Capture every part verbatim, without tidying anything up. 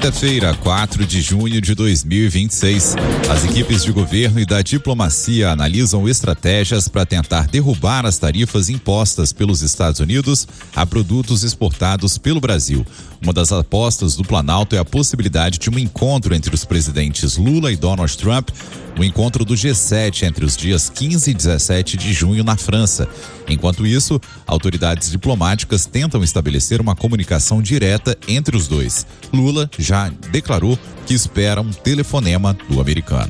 Quinta-feira, quatro de junho de dois mil e vinte e seis. As equipes de governo e da diplomacia analisam estratégias para tentar derrubar as tarifas impostas pelos Estados Unidos a produtos exportados pelo Brasil. Uma das apostas do Planalto é a possibilidade de um encontro entre os presidentes Lula e Donald Trump, o encontro do G sete entre os dias quinze e dezessete de junho na França. Enquanto isso, autoridades diplomáticas tentam estabelecer uma comunicação direta entre os dois. Lula já declarou que espera um telefonema do americano.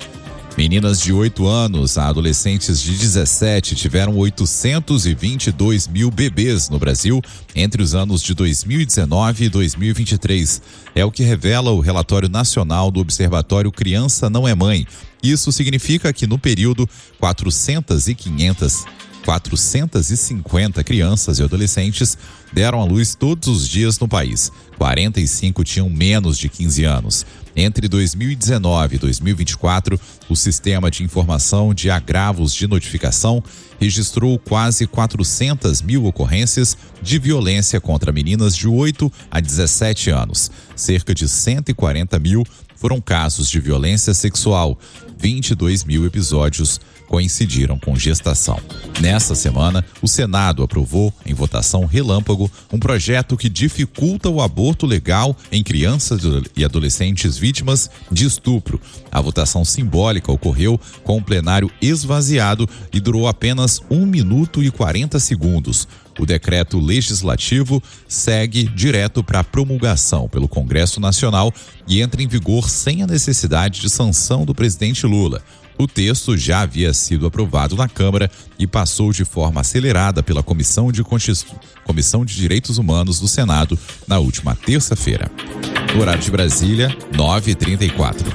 Meninas de oito anos a adolescentes de dezessete tiveram oitocentos e vinte e dois mil bebês no Brasil entre os anos de dois mil e dezenove e dois mil e vinte e três. É o que revela o relatório nacional do Observatório Criança Não é Mãe. Isso significa que no período quatrocentas e quinhentas quatrocentas e cinquenta crianças e adolescentes deram à luz todos os dias no país. quarenta e cinco tinham menos de quinze anos. Entre dois mil e dezenove e dois mil e vinte e quatro, o Sistema de Informação de Agravos de Notificação registrou quase quatrocentas mil ocorrências de violência contra meninas de oito a dezessete anos. Cerca de cento e quarenta mil foram casos de violência sexual. vinte e dois mil episódios coincidiram com gestação. Nessa semana, o Senado aprovou, em votação relâmpago, um projeto que dificulta o aborto legal em crianças e adolescentes vítimas de estupro. A votação simbólica ocorreu com o plenário esvaziado e durou apenas um minuto e quarenta segundos. O decreto legislativo segue direto para a promulgação pelo Congresso Nacional e entra em vigor sem a necessidade de sanção do presidente Lula. O texto já havia sido aprovado na Câmara e passou de forma acelerada pela Comissão de, Constitu... Comissão de Direitos Humanos do Senado na última terça-feira. No horário de Brasília, nove e trinta e quatro.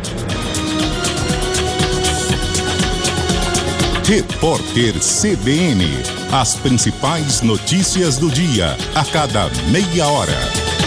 Repórter C B N. As principais notícias do dia, a cada meia hora.